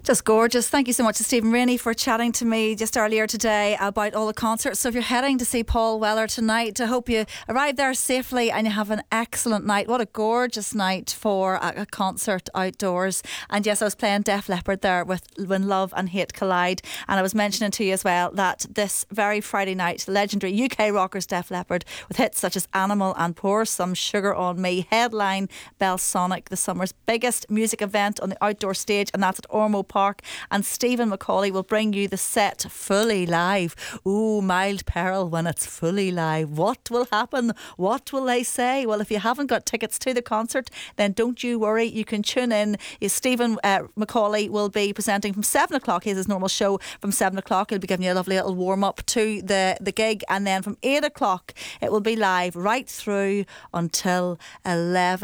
Just gorgeous. Thank you so much to Stephen Rainey for chatting to me just earlier today about all the concerts. So if you're heading to see Paul Weller tonight, I hope you arrive there safely and you have an excellent night. What a gorgeous night for a concert outdoors. And yes, I was playing Def Leppard there with When Love and Hate Collide, and I was mentioning to you as well that this very Friday night, legendary UK rockers Def Leppard with hits such as Animal and Pour Some Sugar on Me headline Belsonic, the summer's biggest music event on the outdoor stage, and that's at Ormo Park. And Stephen McCauley will bring you the set fully live. Ooh, mild peril when it's fully live. What will happen? What will they say? Well, if you haven't got tickets to the concert, then don't you worry. You can tune in. Stephen McCauley will be presenting from 7 o'clock. He has his normal show from 7 o'clock. He'll be giving you a lovely little warm up to the gig. And then from 8 o'clock, it will be live right through until 11.